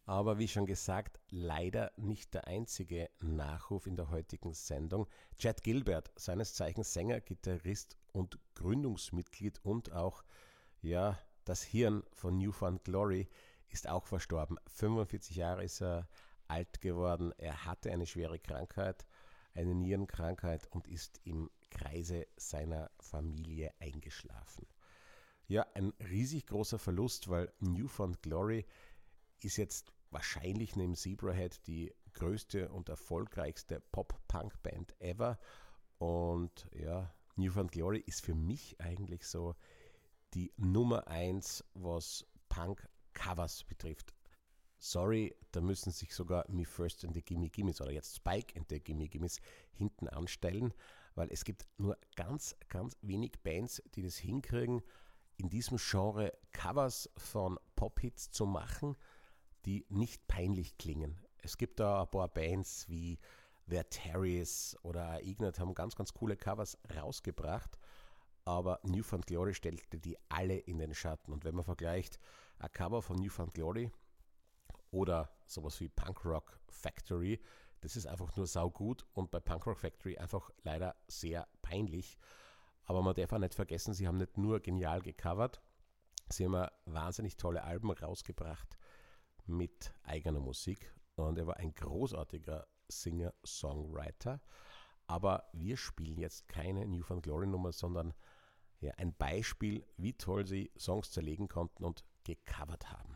Aber wie schon gesagt, leider nicht der einzige Nachruf in der heutigen Sendung. Chad Gilbert, seines Zeichens Sänger, Gitarrist und Gründungsmitglied und auch das Hirn von New Found Glory, ist auch verstorben. 45 Jahre ist er alt geworden. Er hatte eine schwere Krankheit, eine Nierenkrankheit und ist im Kreise seiner Familie eingeschlafen. Ja, ein riesig großer Verlust, weil New Found Glory ist jetzt wahrscheinlich neben Zebrahead die größte und erfolgreichste Pop-Punk-Band ever. Und ja, New Found Glory ist für mich eigentlich so die Nummer 1, was Punk-Covers betrifft. Sorry, da müssen sich sogar Me First and the Gimme Gimmes oder jetzt Spike and the Gimme Gimmes hinten anstellen, weil es gibt nur ganz, ganz wenig Bands, die das hinkriegen, in diesem Genre Covers von Pop-Hits zu machen, die nicht peinlich klingen. Es gibt da ein paar Bands wie The Terrys oder Ignat haben ganz, ganz coole Covers rausgebracht, aber New Found Glory stellte die alle in den Schatten. Und wenn man vergleicht ein Cover von New Found Glory oder sowas wie Punk Rock Factory, das ist einfach nur saugut und bei Punk Rock Factory einfach leider sehr peinlich. Aber man darf auch nicht vergessen, sie haben nicht nur genial gecovert, sie haben wahnsinnig tolle Alben rausgebracht mit eigener Musik und er war ein großartiger Singer-Songwriter. Aber wir spielen jetzt keine New Found Glory Nummer, sondern ein Beispiel, wie toll sie Songs zerlegen konnten und gecovert haben.